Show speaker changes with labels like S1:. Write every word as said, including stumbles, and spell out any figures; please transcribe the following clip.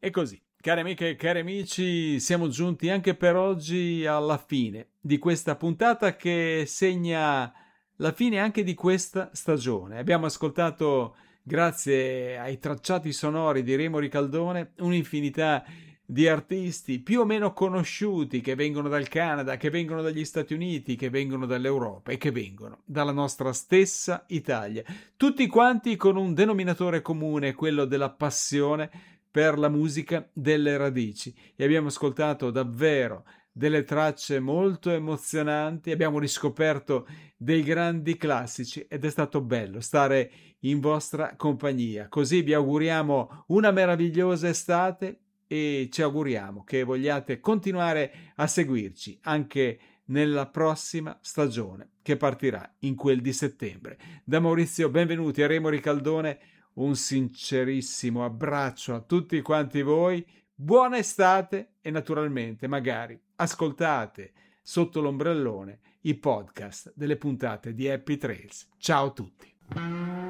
S1: E così, cari amiche e cari amici, siamo giunti anche per oggi alla fine di questa puntata che segna la fine anche di questa stagione. Abbiamo ascoltato, grazie ai tracciati sonori di Remo Ricaldone, un'infinità di artisti più o meno conosciuti che vengono dal Canada, che vengono dagli Stati Uniti, che vengono dall'Europa e che vengono dalla nostra stessa Italia. Tutti quanti con un denominatore comune, quello della passione per la musica delle radici. E abbiamo ascoltato davvero delle tracce molto emozionanti, abbiamo riscoperto dei grandi classici ed è stato bello stare in vostra compagnia. Così vi auguriamo una meravigliosa estate e ci auguriamo che vogliate continuare a seguirci anche nella prossima stagione che partirà in quel di settembre. Da Maurizio Benvenuti a Remo Ricaldone, un sincerissimo abbraccio a tutti quanti voi, buona estate e naturalmente magari ascoltate sotto l'ombrellone i podcast delle puntate di Happy Trails. Ciao a tutti!